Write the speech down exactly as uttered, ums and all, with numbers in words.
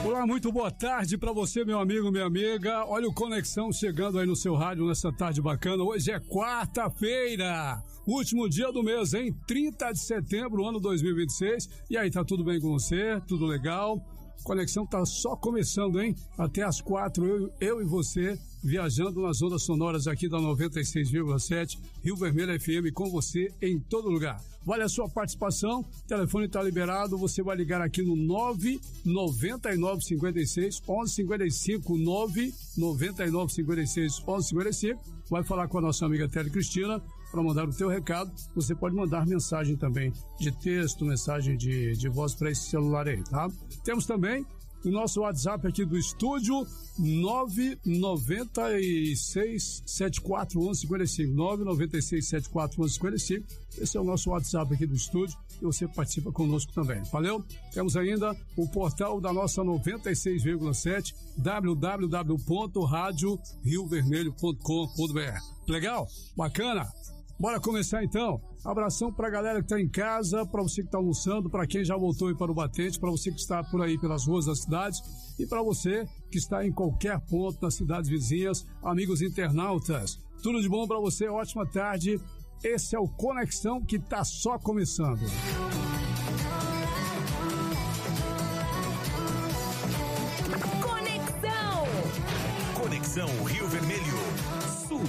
Olá, muito boa tarde para você, meu amigo, minha amiga. Olha o Conexão chegando aí no seu rádio nessa tarde bacana. Hoje é quarta-feira, último dia do mês, hein? trinta de setembro, ano dois mil e vinte e seis. E aí, tá tudo bem com você? Tudo legal? Conexão tá só começando, hein? Até às quatro, eu, eu e você, viajando nas ondas sonoras aqui da noventa e seis vírgula sete, Rio Vermelho F M, com você em todo lugar. Vale a sua participação, o telefone está liberado, você vai ligar aqui no nove nove nove cinco seis um um cinco cinco, nove nove nove cinco seis um um cinco cinco, vai falar com a nossa amiga Tele Cristina para mandar o teu recado. Você pode mandar mensagem também de texto, mensagem de, de voz para esse celular aí, tá? Temos também o nosso WhatsApp aqui do estúdio, nove nove seis sete quatro um cinco cinco, nove nove seis sete quatro um cinco cinco. Esse é o nosso WhatsApp aqui do estúdio e você participa conosco também, valeu? Temos ainda o portal da nossa noventa e seis vírgula sete, w w w ponto rádio rio vermelho ponto com ponto b r. Legal? Bacana? Bora começar então. Abração pra galera que tá em casa, pra você que tá almoçando, pra quem já voltou aí para o batente, pra você que está por aí pelas ruas das cidades e pra você que está em qualquer ponto das cidades vizinhas, amigos internautas. Tudo de bom pra você, ótima tarde. Esse é o Conexão que tá só começando. Conexão! Conexão Rio Vermelho. Sul